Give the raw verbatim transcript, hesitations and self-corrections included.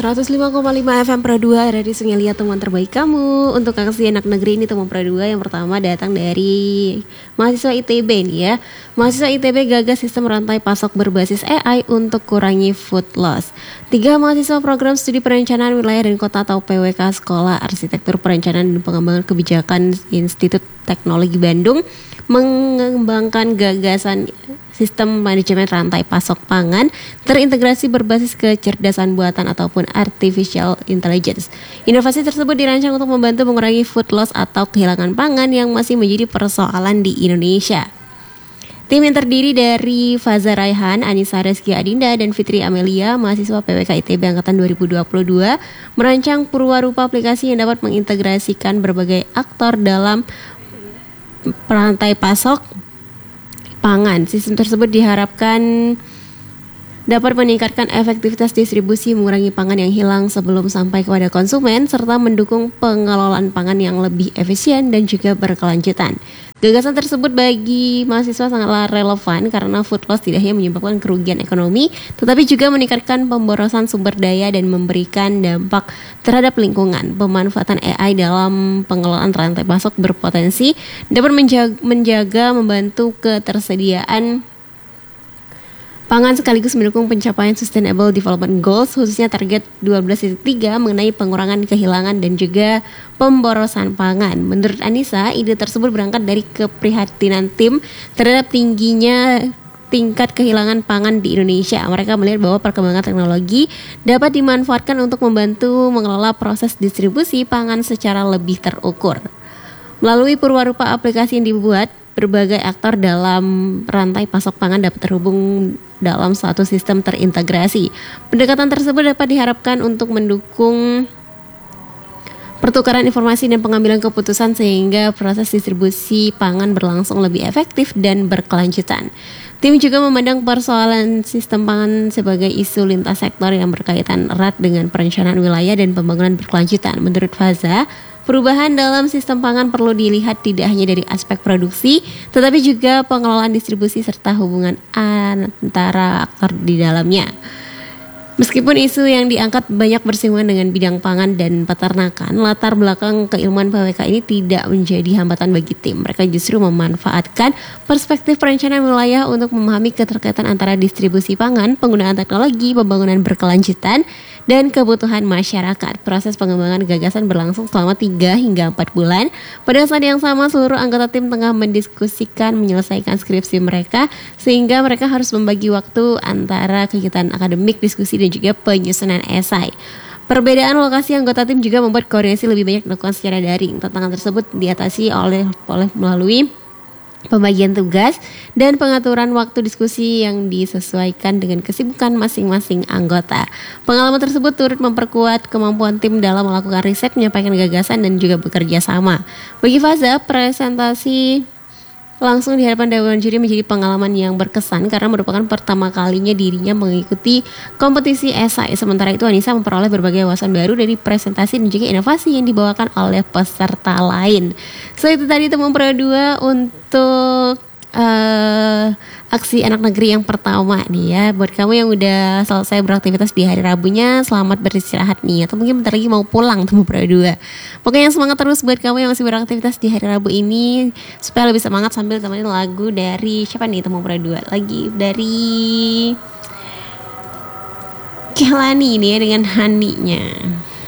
seratus lima koma lima F M Pro dua dari Sungai Liat, teman terbaik kamu. Untuk aksi anak negeri ini teman Pro dua yang pertama datang dari mahasiswa I T B nih ya. Mahasiswa I T B gagas sistem rantai pasok berbasis A I untuk kurangi food loss. Tiga mahasiswa program studi perencanaan wilayah dan kota atau P W K Sekolah Arsitektur Perencanaan dan Pengembangan Kebijakan Institut Teknologi Bandung mengembangkan gagasan sistem manajemen rantai pasok pangan terintegrasi berbasis kecerdasan buatan ataupun artificial intelligence. Inovasi tersebut dirancang untuk membantu mengurangi food loss atau kehilangan pangan yang masih menjadi persoalan di Indonesia. Tim yang terdiri dari Faza Raihan, Anissa Reski Adinda, dan Fitri Amelia, mahasiswa P W K I T B Angkatan dua ribu dua puluh dua, merancang perwarupa aplikasi yang dapat mengintegrasikan berbagai aktor dalam rantai pasok pangan. Sistem tersebut diharapkan dapat meningkatkan efektivitas distribusi, mengurangi pangan yang hilang sebelum sampai kepada konsumen, serta mendukung pengelolaan pangan yang lebih efisien dan juga berkelanjutan. Gagasan tersebut bagi mahasiswa sangatlah relevan karena food loss tidak hanya menyebabkan kerugian ekonomi, tetapi juga meningkatkan pemborosan sumber daya dan memberikan dampak terhadap lingkungan. Pemanfaatan A I dalam pengelolaan rantai pasok berpotensi dapat menjaga, menjaga membantu ketersediaan pangan sekaligus mendukung pencapaian Sustainable Development Goals, khususnya target dua belas titik tiga mengenai pengurangan kehilangan dan juga pemborosan pangan. Menurut Anissa, ide tersebut berangkat dari keprihatinan tim terhadap tingginya tingkat kehilangan pangan di Indonesia. Mereka melihat bahwa perkembangan teknologi dapat dimanfaatkan untuk membantu mengelola proses distribusi pangan secara lebih terukur. Melalui perwarupa aplikasi yang dibuat, berbagai aktor dalam rantai pasok pangan dapat terhubung dalam suatu sistem terintegrasi. Pendekatan tersebut dapat diharapkan untuk mendukung pertukaran informasi dan pengambilan keputusan sehingga proses distribusi pangan berlangsung lebih efektif dan berkelanjutan. Tim juga memandang persoalan sistem pangan sebagai isu lintas sektor yang berkaitan erat dengan perencanaan wilayah dan pembangunan berkelanjutan. Menurut Faza, perubahan dalam sistem pangan perlu dilihat tidak hanya dari aspek produksi, tetapi juga pengelolaan distribusi serta hubungan antara aktor di dalamnya. Meskipun isu yang diangkat banyak bersinggungan dengan bidang pangan dan peternakan, latar belakang keilmuan P W K ini tidak menjadi hambatan bagi tim. Mereka justru memanfaatkan perspektif perencanaan wilayah untuk memahami keterkaitan antara distribusi pangan, penggunaan teknologi, pembangunan berkelanjutan, dan kebutuhan masyarakat. Proses pengembangan gagasan berlangsung selama tiga hingga empat bulan. Pada saat yang sama, seluruh anggota tim tengah mendiskusikan menyelesaikan skripsi mereka, sehingga mereka harus membagi waktu antara kegiatan akademik, diskusi, dan juga penyusunan esai. Perbedaan lokasi anggota tim juga membuat koordinasi lebih banyak dilakukan secara daring. Tantangan tersebut diatasi oleh, oleh melalui pembagian tugas dan pengaturan waktu diskusi yang disesuaikan dengan kesibukan masing-masing anggota. Pengalaman tersebut turut memperkuat kemampuan tim dalam melakukan riset, menyampaikan gagasan, dan juga bekerja sama. Bagi Faza, presentasi langsung di hadapan dewan juri menjadi pengalaman yang berkesan karena merupakan pertama kalinya dirinya mengikuti kompetisi esai. Sementara itu, Anissa memperoleh berbagai wawasan baru dari presentasi dan juga inovasi yang dibawakan oleh peserta lain. So itu tadi teman Pro dua untuk uh, aksi anak negeri yang pertama nih ya. Buat kamu yang udah selesai beraktivitas di hari Rabunya, selamat beristirahat nih. Atau mungkin bentar lagi mau pulang teman Pro dua. Pokoknya semangat terus buat kamu yang masih beraktivitas di hari Rabu ini, supaya lebih semangat sambil temenin lagu dari siapa nih teman Pro dua? Lagi dari Kehlani nih ya dengan Haninya.